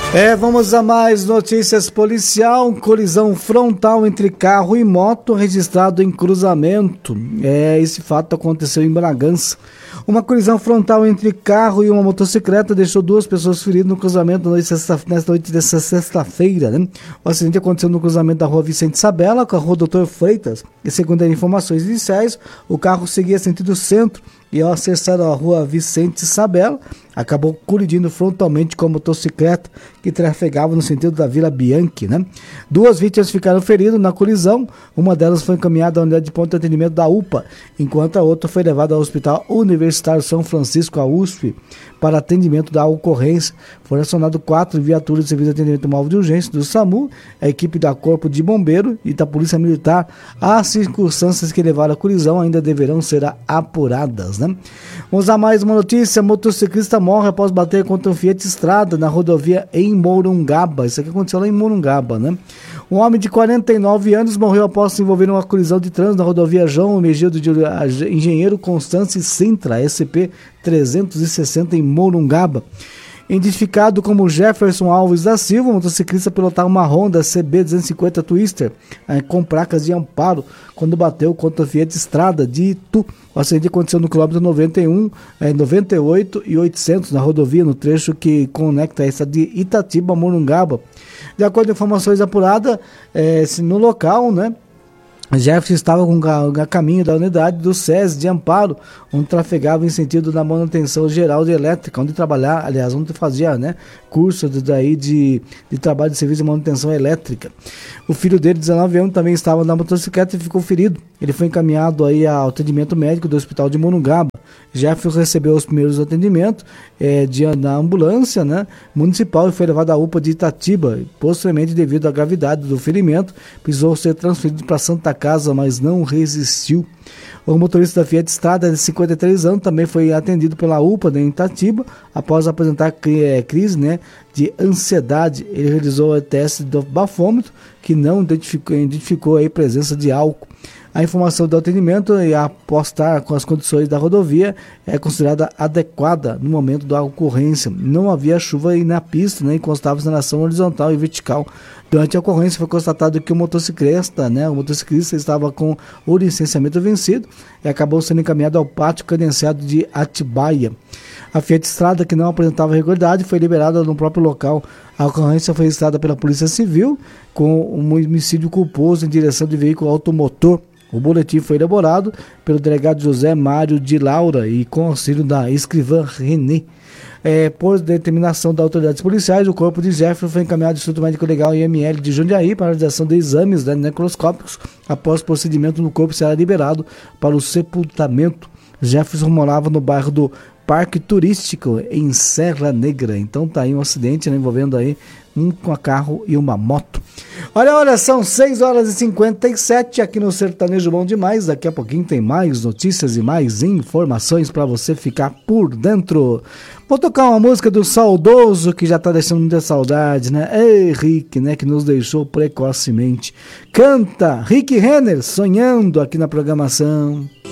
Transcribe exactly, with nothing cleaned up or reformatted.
É, vamos a mais notícias policial. Colisão frontal entre carro e moto registrado em cruzamento. É, esse fato aconteceu em Bragança. Uma colisão frontal entre carro e uma motocicleta deixou duas pessoas feridas no cruzamento na noite, sexta, nesta noite dessa sexta-feira, né? O acidente aconteceu no cruzamento da rua Vicente Sabella com a rua Doutor Freitas. E segundo as informações iniciais, o carro seguia sentido centro e ao acessar a rua Vicente Sabella, acabou colidindo frontalmente com a motocicleta que trafegava no sentido da Vila Bianchi, né? Duas vítimas ficaram feridas na colisão, uma delas foi encaminhada à unidade de ponto de atendimento da U P A, enquanto a outra foi levada ao Hospital Universitário São Francisco, a U S P, para atendimento da ocorrência. Foram acionados quatro viaturas de serviço de atendimento móvel de urgência do SAMU, a equipe da Corpo de Bombeiro e da Polícia Militar. As circunstâncias que levaram à colisão ainda deverão ser apuradas, né? Vamos a mais uma notícia. Motociclista morre após bater contra um Fiat Strada na rodovia em Morungaba. Isso aqui aconteceu lá em Morungaba, né? Um homem de quarenta e nove anos morreu após se envolver em uma colisão de trânsito na rodovia João Megido de Engenheiro Constâncio Sintra, S P trezentos e sessenta em Morungaba. Identificado como Jefferson Alves da Silva, o motociclista pilotava uma Honda C B duzentos e cinquenta Twister eh, com placas de amparo quando bateu contra a Fiat Strada de Itu. O acidente aconteceu no quilômetro noventa e um, eh, noventa e oito e oitocentos na rodovia, no trecho que conecta a estado de Itatiba a Morungaba. De acordo com informações apuradas, eh, no local, né? Jefferson estava com a caminho da unidade do SES de Amparo, onde trafegava em sentido da manutenção geral de elétrica, onde trabalhar, aliás, onde fazia, né, curso de, daí de, de trabalho de serviço de manutenção elétrica. O filho dele, de dezenove anos, também estava na motocicleta e ficou ferido. Ele foi encaminhado aí ao atendimento médico do Hospital de Morungaba. Jefferson recebeu os primeiros atendimentos é, de, na ambulância, né, municipal e foi levado à U P A de Itatiba. Posteriormente, devido à gravidade do ferimento, precisou ser transferido para Santa Casa, mas não resistiu. O motorista da Fiat Strada, de cinquenta e três anos, também foi atendido pela U P A em Itatiba após apresentar crise, né, de ansiedade. Ele realizou o teste do bafômetro, que não identificou, identificou a presença de álcool. A informação do atendimento e a postar com as condições da rodovia é considerada adequada no momento da ocorrência. Não havia chuva na pista, nem constava sinalização horizontal e vertical. Durante a ocorrência foi constatado que o motociclista, né, o motociclista estava com o licenciamento vencido e acabou sendo encaminhado ao pátio credenciado de Atibaia. A Fiat Strada, que não apresentava regularidade, foi liberada no próprio local. A ocorrência foi registrada pela Polícia Civil com um homicídio culposo em direção de veículo automotor. O boletim foi elaborado pelo delegado José Mário de Laura e com auxílio da escrivã Renê. É, por determinação das autoridades policiais, o corpo de Jefferson foi encaminhado ao Instituto Médico Legal I M L de Jundiaí para a realização de exames, né, necroscópicos. Após o procedimento, o corpo será liberado para o sepultamento. Jefferson morava no bairro do Parque Turístico, em Serra Negra. Então tá aí um acidente, né, envolvendo aí um com a carro e uma moto. Olha, olha, são seis horas e cinquenta e sete aqui no Sertanejo Bom Demais. Daqui a pouquinho tem mais notícias e mais informações para você ficar por dentro. Vou tocar uma música do saudoso que já tá deixando muita saudade, né? Ei, Rick, né, que nos deixou precocemente. Canta Rick Renner, Sonhando, aqui na programação.